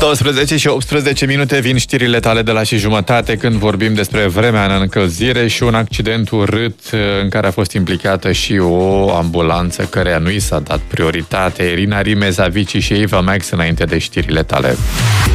12 și 18 minute vin știrile tale de la și jumătate când vorbim despre vremea în încălzire și un accident urât în care a fost implicată și o ambulanță căreia nu i s-a dat prioritate. Irina Rimezavici și Eva Max înainte de știrile tale.